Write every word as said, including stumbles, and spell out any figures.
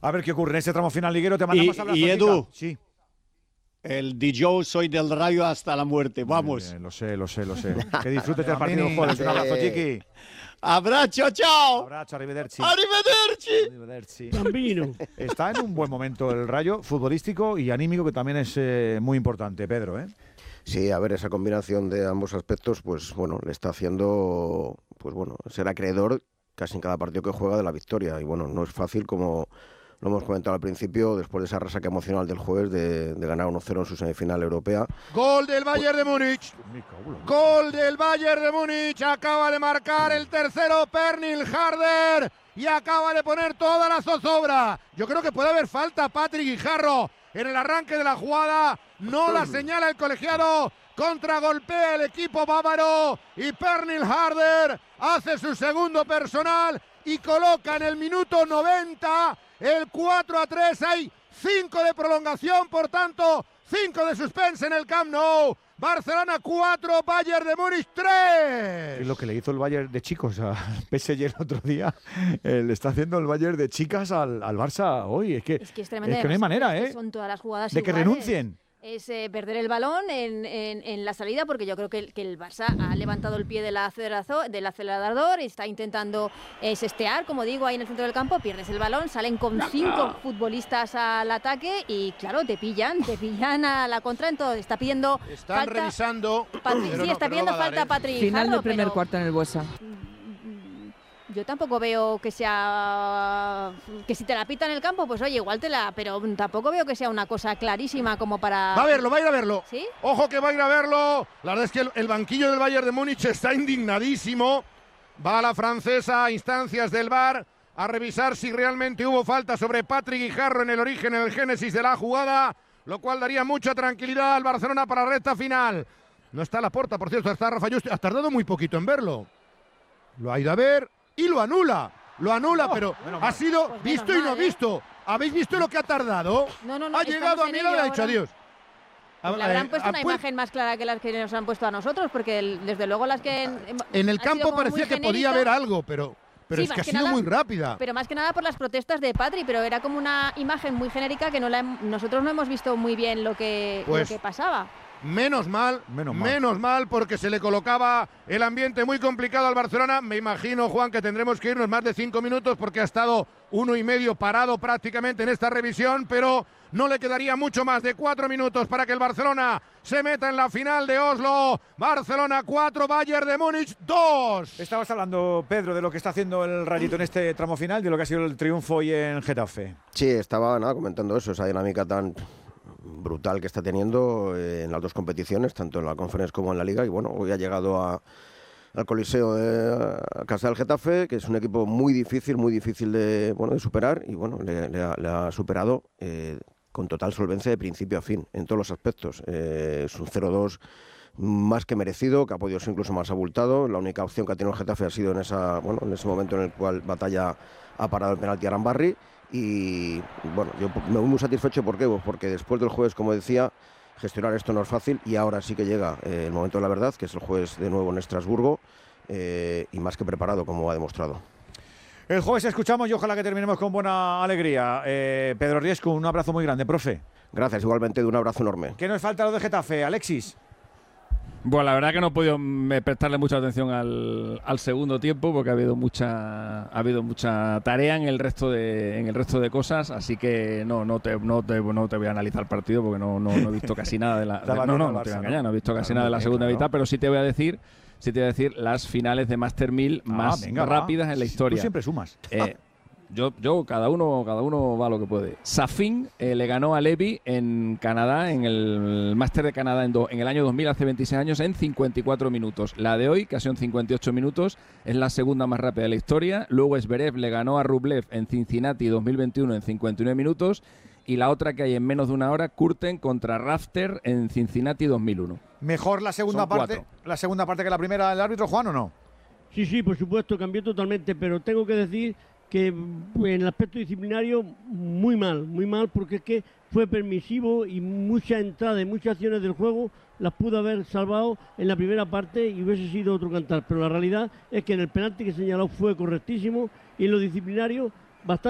A ver qué ocurre en este tramo final liguero. Te mandamos y, abrazo. Y Edu, sí. El D J soy del Rayo hasta la muerte. Vamos. Bien, lo sé, lo sé, lo sé. Que disfrutes del partido, joder. Un abrazo, chiqui. Abrazo, chao. Abrazo, arrivederci. Arrivederci. Arrivederci. Bambino. Está en un buen momento el Rayo, futbolístico y anímico, que también es eh, muy importante, Pedro, ¿eh? Sí, a ver, esa combinación de ambos aspectos, pues bueno, le está haciendo, pues bueno, ser acreedor casi en cada partido que juega de la victoria. Y bueno, no es fácil, como lo hemos comentado al principio, después de esa resaca emocional del jueves de, de ganar uno cero en su semifinal europea. Gol del Bayern de Múnich. Gol del Bayern de Múnich. Acaba de marcar el tercero Pernil Harder y acaba de poner toda la zozobra. Yo creo que puede haber falta Patrick Guijarro en el arranque de la jugada. No la señala el colegiado. Contragolpea el equipo bávaro y Pernil Harder hace su segundo personal y coloca en el minuto noventa el cuatro a tres. Hay cinco de prolongación, por tanto, cinco de suspense en el Camp Nou. Barcelona cuatro, Bayern de Múnich tres. Es lo que le hizo el Bayern de chicos al P S G el otro día. Eh, le está haciendo el Bayern de chicas al, al Barça hoy. Es que, es que, es tremendo, es que no hay manera, ¿eh? Son todas las jugadas de iguales. Que renuncien. Es eh, perder el balón en, en, en la salida, porque yo creo que el, que el Barça ha levantado el pie del acelerador, del acelerador y está intentando eh, sestear, como digo, ahí en el centro del campo. Pierdes el balón, salen con cinco futbolistas al ataque y claro, te pillan, te pillan a la contra en todo. Está pidiendo Están falta, revisando. Patri, sí, no, está pidiendo no dar, falta ¿eh? Patrick Final Jarro, del primer pero... cuarto en el Buesa. Yo tampoco veo que sea que si te la pita en el campo, pues oye, igual te la, pero tampoco veo que sea una cosa clarísima como para. Va a verlo, va a ir a verlo. ¿Sí? Ojo que va a ir a verlo. La verdad es que el, el banquillo del Bayern de Múnich está indignadísimo. Va la francesa a instancias del V A R a revisar si realmente hubo falta sobre Patrick Guijarro en el origen, en el génesis de la jugada, lo cual daría mucha tranquilidad al Barcelona para la recta final. No está Laporta, por cierto, está Rafa Just. Ha tardado muy poquito en verlo. Lo ha ido a ver y lo anula. Lo anula, oh, pero ha sido pues visto mal, y no ¿eh? visto. ¿Habéis visto lo que ha tardado? No, no, no. Ha llegado a mí y le ha dicho adiós. Le habrán puesto una pues, imagen más clara que las que nos han puesto a nosotros, porque el, desde luego las que... En, en el campo parecía que podía haber algo, pero... Pero sí, es que ha sido nada, muy rápida. Pero más que nada por las protestas de Patri, pero era como una imagen muy genérica que no la, nosotros no hemos visto muy bien lo que, pues, lo que pasaba. Menos mal, menos mal, menos mal, porque se le colocaba el ambiente muy complicado al Barcelona. Me imagino, Juan, que tendremos que irnos más de cinco minutos porque ha estado uno y medio parado prácticamente en esta revisión, pero no le quedaría mucho más de cuatro minutos para que el Barcelona se meta en la final de Oslo. Barcelona cuatro, Bayern de Múnich dos. Estabas hablando, Pedro, de lo que está haciendo el Rayito en este tramo final, de lo que ha sido el triunfo hoy en Getafe. Sí, estaba nada, comentando eso, esa dinámica tan brutal que está teniendo en las dos competiciones, tanto en la Conference como en la Liga, y bueno, hoy ha llegado a, al Coliseo de a casa del Getafe, que es un equipo muy difícil, muy difícil de, bueno, de superar, y bueno, le, le, ha, le ha superado eh, con total solvencia de principio a fin, en todos los aspectos. Eh, es un cero dos más que merecido, que ha podido ser incluso más abultado. La única opción que ha tenido el Getafe ha sido en, esa, bueno, en ese momento en el cual Batalla ha parado el penalti a Arambarri. Y bueno, yo me voy muy satisfecho. ¿Por qué? Pues porque después del jueves, como decía, gestionar esto no es fácil y ahora sí que llega eh, el momento de la verdad, que es el jueves de nuevo en Estrasburgo, eh, y más que preparado, como ha demostrado. El jueves escuchamos y ojalá que terminemos con buena alegría. Eh, Pedro Riesco, un abrazo muy grande, profe. Gracias, igualmente, de un abrazo enorme. ¿Qué nos falta lo de Getafe, Alexis? Bueno, la verdad que no he podido prestarle mucha atención al, al segundo tiempo porque ha habido mucha ha habido mucha tarea en el resto de en el resto de cosas, así que no no te no te, no te voy a analizar el partido porque no, no, no he visto casi nada de la de, no no no te voy a engañar, no he visto casi claro, nada de la segunda claro. mitad, pero sí te voy a decir sí te voy a decir las finales de Master mil ah, más venga, rápidas va. en la historia. Tú siempre sumas. Eh, Yo, yo cada uno cada uno va lo que puede. Safin eh, le ganó a Levy en Canadá, en el Máster de Canadá en, do, en el año dos mil, hace veintiséis años, en cincuenta y cuatro minutos. La de hoy, que ha sido en cincuenta y ocho minutos, es la segunda más rápida de la historia. Luego Zverev le ganó a Rublev en Cincinnati dos mil veintiuno en cincuenta y nueve minutos. Y la otra que hay en menos de una hora, Kurten contra Rafter en Cincinnati dos mil uno. ¿Mejor la segunda parte la segunda parte que la primera del árbitro, Juan, o no? Sí, sí, por supuesto, cambió totalmente, pero tengo que decir que en el aspecto disciplinario muy mal, muy mal, porque es que fue permisivo y muchas entradas y muchas acciones del juego las pudo haber salvado en la primera parte y hubiese sido otro cantar, pero la realidad es que en el penalti que señaló fue correctísimo y en lo disciplinario